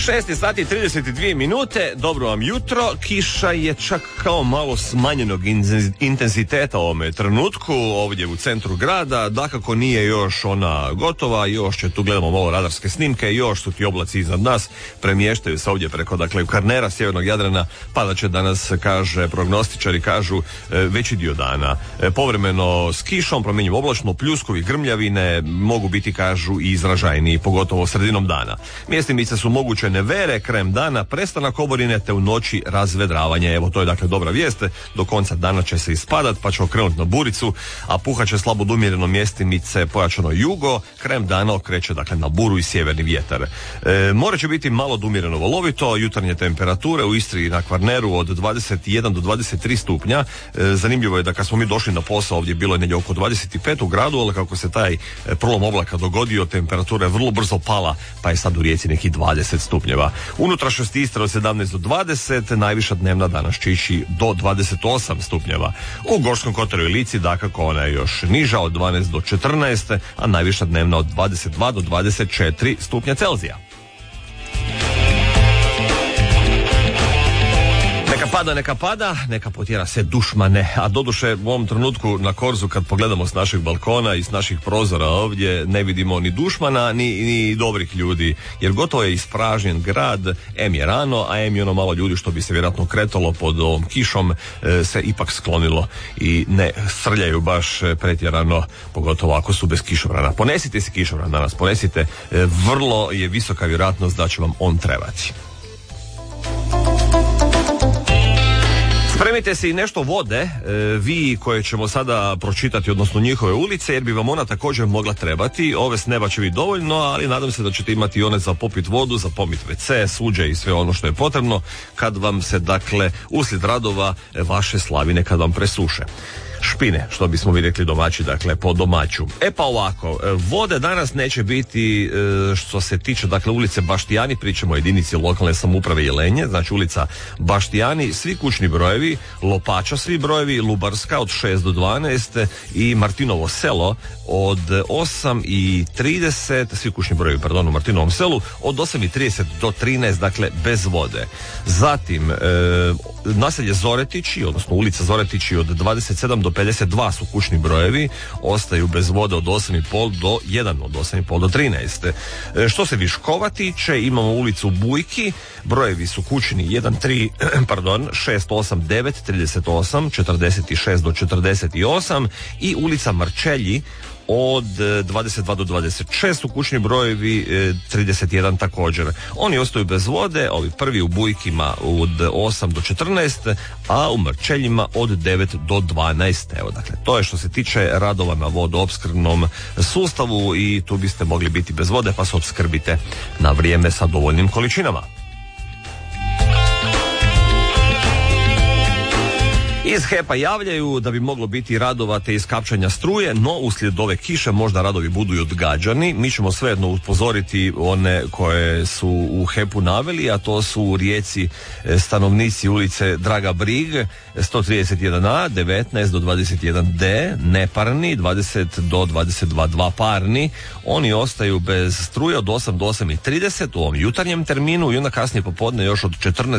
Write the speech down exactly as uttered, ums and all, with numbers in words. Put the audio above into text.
šest sati i trideset dvije minute, dobro vam jutro. Kiša je čak kao malo smanjenog intenziteta u ovome trenutku ovdje u centru grada. Dakako nije još ona gotova, još će tu gledamo malo radarske snimke, još su ti oblaci iznad nas, premještaju se ovdje preko dakle Kvarnera, sjevernog Jadrana, padat će danas, kaže prognostičari, kažu veći dio dana. Povremeno s kišom, promjenjivo oblačno, pljuskovi, grmljavine mogu biti, kažu, i izražajniji, pogotovo sredinom dana. Mjestimice su moguće nevere, krajem dana prestanak oborine te u noći razvedravanje. Evo, to je dakle dobra vijest. Do konca dana će se ispadat, pa će okrenuti na buricu, a puhat će slabo do umjereno mjestimice, pojačano jugo, krajem dana okreće dakle na buru i sjeverni vjetar. E, more će biti malo do umjereno valovito, jutarnje temperature u Istri i na Kvarneru od dvadeset jedan do dvadeset tri stupnja. E, zanimljivo je da kad smo mi došli na posao ovdje bilo je negdje oko dvadeset pet u gradu, ali kako se taj prolom oblaka dogodio, temperatura je vrlo brzo pala, pa je sad u Rijeci nekih dvadeset stupnjeva. Unutrašnjost Istre od sedamnaest do dvadeset, najviša dnevna danas će ići do dvadeset osam stupnjeva. U Gorskom kotaru i Lici dakako ona je još niža od dvanaest do četrnaest, a najviša dnevna od dvadeset dva do dvadeset četiri stupnja Celzija. Neka pada, neka pada, neka potjera se dušmane, a doduše u ovom trenutku na Korzu kad pogledamo s naših balkona i s naših prozora ovdje ne vidimo ni dušmana ni, ni dobrih ljudi, jer gotovo je ispražnjen grad, em je rano, a em je ono malo ljudi što bi se vjerojatno kretalo pod ovom kišom e, se ipak sklonilo i ne srljaju baš pretjerano, pogotovo ako su bez kišobrana. Ponesite si kišobran danas, ponesite, e, vrlo je visoka vjerojatnost da će vam on trebati. Spremite se i nešto vode, e, vi koje ćemo sada pročitati, odnosno njihove ulice, jer bi vam ona također mogla trebati. Ove s neba će biti dovoljno, ali nadam se da ćete imati i one za popit vodu, za pomit ve ce, suđe i sve ono što je potrebno kad vam se, dakle, uslijed radova vaše slavine kad vam presuše. Špine, što bismo mi rekli domaći, dakle po domaću. E pa ovako, vode danas neće biti što se tiče, dakle, ulice Baštijani, pričamo o jedinici lokalne samouprave Jelenje, znači ulica Baštijani, svi kućni brojevi, Lopača svi brojevi, Lubarska od šest do dvanaest i Martinovo selo od osam i trideset, svi kućni brojevi, pardon, u Martinovom selu, od osam i trideset do trinaest, dakle bez vode. Zatim, e, naselje Zoretići, odnosno ulica Zoretići od dvadeset sedam do pedeset dva su kućni brojevi, ostaju bez vode od osam i pol do jedan, od osam i pol do trinaest. E, što se Viškova tiče, imamo ulicu Bujki, brojevi su kućni jedan, tri, pardon, šest, osam, devet, trideset osam, četrdeset šest do četrdeset osam i ulica Marčelji od dvadeset dva do dvadeset šest su kućni brojevi, trideset jedan također. Oni ostaju bez vode, ovi prvi u Bujkima od osam do četrnaest, a u Marčeljima od devet do dvanaest. Evo, dakle, to je što se tiče radova na vodoopskrbnom sustavu i tu biste mogli biti bez vode, pa se opskrbite na vrijeme sa dovoljnim količinama. Iz HEP-a javljaju da bi moglo biti radova te iskapčanja struje, no uslijed ove kiše možda radovi budu i odgađani. Mi ćemo svejedno upozoriti one koje su u HEP-u naveli, a to su u Rijeci stanovnici ulice Draga Brig, sto trideset jedan a, devetnaest do dvadeset jedan de, neparni, dvadeset do dvadeset dva dvaparni. Oni ostaju bez struje od osam do osam i trideset u ovom jutarnjem terminu i onda kasnije popodne još od četrnaest